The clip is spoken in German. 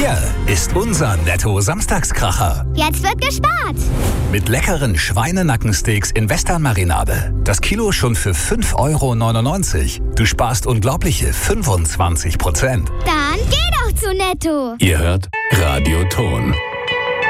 Hier ist unser Netto-Samstagskracher. Jetzt wird gespart. Mit leckeren Schweinenackensteaks in Western-Marinade. Das Kilo schon für 5,99 €. Du sparst unglaubliche 25%. Dann geh doch zu Netto. Ihr hört Radio Ton.